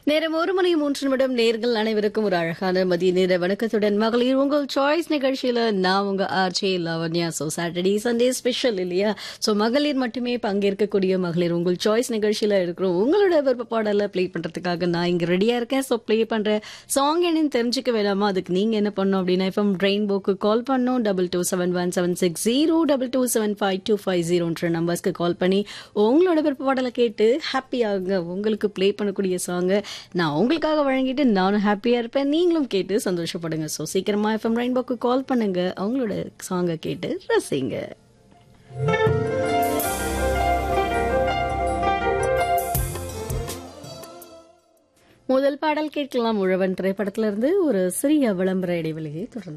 நேரம் 1:03 நேர்கள் அனைவருக்கும் ஒரு அழகான மதிய நேர வணக்கத்துடன் மகளிர் உங்கள் சாய்ஸ் நிகழ்ச்சியில நான் உங்க RJ Lavanya. So Saturday Sunday special இல்லையா? ஸோ மகளிர் மட்டுமே பங்கேற்கக்கூடிய மகளிர் உங்கள் சாய்ஸ் நிகழ்ச்சியில இருக்கிறோம். உங்களோட விருப்ப பாடலை ப்ளே பண்றதுக்காக நான் இங்க ரெடியா இருக்கேன். ஸோ ப்ளே பண்ற சாங் என்னன்னு தெரிஞ்சுக்க வேணாமா? அதுக்கு நீங்க என்ன பண்ணணும் அப்படின்னா எஃப்எம் ரெயின்போக்கு கால் பண்ணணும். 227176 22752550 நம்பர்ஸ்க்கு கால் பண்ணி உங்களோட விருப்ப பாடலை கேட்டு ஹாப்பியாகுங்க. உங்களுக்கு ப்ளே பண்ணக்கூடிய சாங்கை நான் உங்களுக்காக வழங்கிட்டு நானும் ஹாப்பியா இருப்பேன், நீங்களும் கேட்டு சந்தோஷப்படுங்க. ஸோ சீக்கிரமா எஃப்எம் ரெயின்போக்கு கால் பண்ணுங்க, அவங்களோட சாங்கை கேட்டு ரசிங்க. முதல் பாடல் கேட்கலாம். உழவன் திரைப்படத்திலிருந்து ஒரு சிறிய விளம்பர இடைவெளியை தொடர்ந்து